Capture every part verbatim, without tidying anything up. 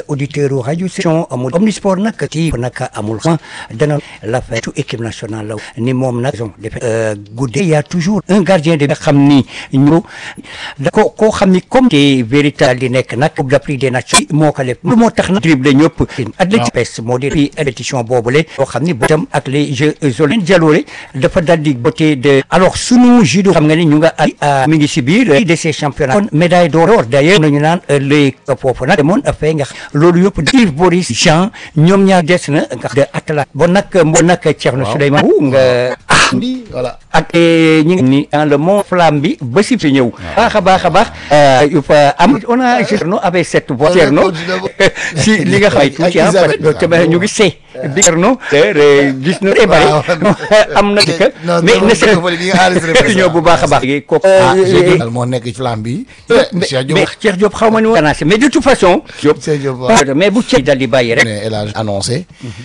auditeur u rajo Sénégal amul omnisport nag ci nag amul xam dana la fay tu équipe nationale la ni moom nag defe guddee y a toujours un gardien de nga xam ni ñu da ko koo xam ni comme te véritable di nekk nag Coupe d'Afrique des Nations moo ko lépp lu moo tax nag dribble ñëpp athlétique pes moo di fi édition boobule boo xam ni bootam ak les jeux olympiques jaloore dafa dal di beauté de alors sunu judo xam nga ni ñu nga ay mi ngi si biir de ces championnats kon médaille d'or d'ailleurs nañu naan les foofu nag demoon fay nga loolu yëpp Yves Boris Jean ñoom ñaar des na nga de athlète bon nag bon nag Thierno Souleymane nga ndi voilà ak ñi ngi ni dans le mont Flamme bi ba si fi ñëw baax a baax a baax yu fa am on a Thierno avec cette voix Thierno si li nga xam tuuti ah parce ñu ngi see bi Thierno gis na bari am na dika mais ne ñëw bu baax a baax ko moo nekk ci Flamme bi mais Cheikh Diop xaw ma ni woon mais de toute façon mais bu Cheikh dal di bàyyi rek elle a annoncé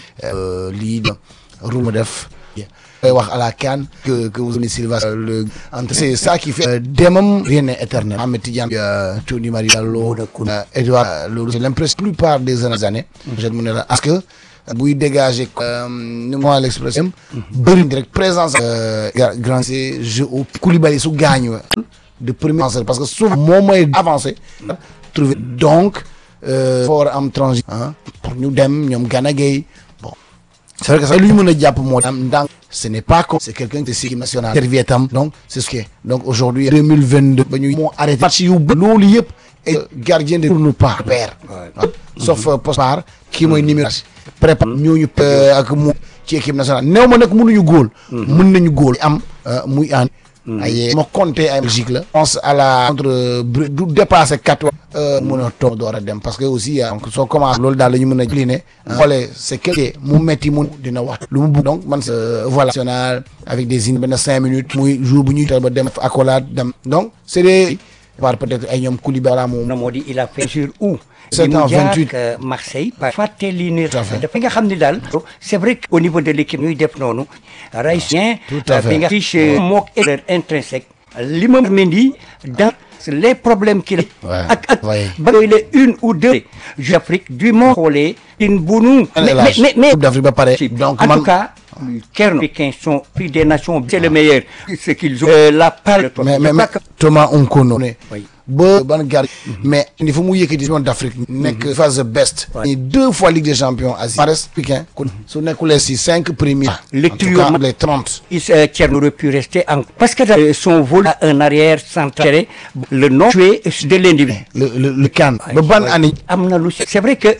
lii ru def wax à la CAN que que vous Silva le c'est ça qui fait demam rien n'est éternel Ahmed Tidiane Tony Marie Diallo Edouard loolu c'est l'impression la plupart des années je me ne la parce que buy dégager ni moi l'expression bëri rek présence grand c'est jeu au Koulibaly su gaañu de premier parce que souvent moom mooy avancé trouver donc faut war a am transit pour ñu dem ñoom Gana Gueye bon c'est vrai que ça lu ñu mën a jàpp moo am ndànk ce n'est pas comme c'est quelqu'un de équipe nationale serviettam donc c'est ce qui est donc aujourd'hui deux mille vingt-deux ba ñu moo arrêté match yu loolu yëpp et gardien de tourne pas père sauf poste par kii mooy numéro prépare ñooñu ak mu ci équipe nationale néew ma nag mënuñu góol mën nañu góol am muy an ay ma compté ay Belgique la pense à la contre du dépasser quatre mën a toog door a dem parce que aussi donc soo commencé loolu daal la ñu mën a jëli ne xoolee c'est quelque mu metti mun dina wax lu mu bugg donc man voilà national avec des in benn cinq minutes muy jour bu ñuy tal ba dem accolade dem donc c'est des par peut-être ay ñoom Koulibaly moom na moo di il a fait sur où sept ans vingt-huit Marseille par fàttali ni dafa nga xam ni daal c'est vrai qu'au niveau de l'équipe ñuy def noonu raïsien bi nga fiche mook erreur intrinsèque li ma Mendy dans les problèmes qu'il a ak ak ba yooyu les une ou deux Jeux d'Afrique du monde xoolee in bunu mais mais mais d'Afrique ba pare donc en tout cas Thierno africains sont prix des nations c'est le meilleur ce qu'ils ont la parole mais mais Thomas Nkono ba ban gar mais il faut mu yëkkati champion d'Afrique nekk phase best ni deux fois Ligue des Champions Asie pares piquin su nekkulee si cinq premiers le trio les trente Thierno aurait pu rester en parce que son vol a un arrière central le nom joué de l'individu le le le CAN ba ban année am na lu c'est vrai que